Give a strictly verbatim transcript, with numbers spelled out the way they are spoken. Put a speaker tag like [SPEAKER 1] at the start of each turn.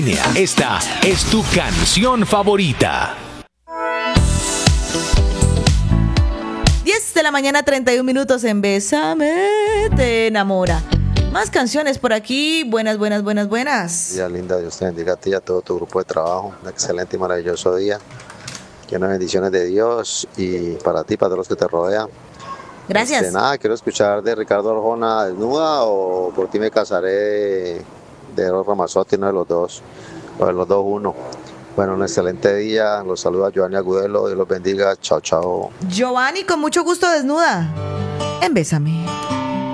[SPEAKER 1] Esta es tu canción favorita.
[SPEAKER 2] diez de la mañana, treinta y un minutos en Bésame, te enamora. Más canciones por aquí. Buenas, buenas, buenas, buenas.
[SPEAKER 3] Día linda, Dios te bendiga a ti y a todo tu grupo de trabajo. Un excelente y maravilloso día. Lleno de bendiciones de Dios y para ti, para todos los que te rodean.
[SPEAKER 2] Gracias.
[SPEAKER 3] Este, nada, quiero escuchar de Ricardo Arjona, Desnuda, o Por ti me casaré, de Eros Ramazzotti, uno de los dos, o de los dos uno. Bueno, un excelente día. Los saluda Giovanni Agudelo. Dios los bendiga. Chao, chao.
[SPEAKER 2] Giovanni, con mucho gusto, Desnuda en Bésame.